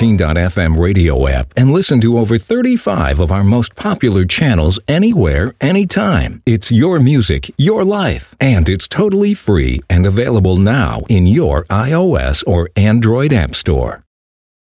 14.fm radio app and listen to over 35 of our most popular channels anywhere, anytime. It's your music, your life, and it's totally free and available now in your iOS or Android app store.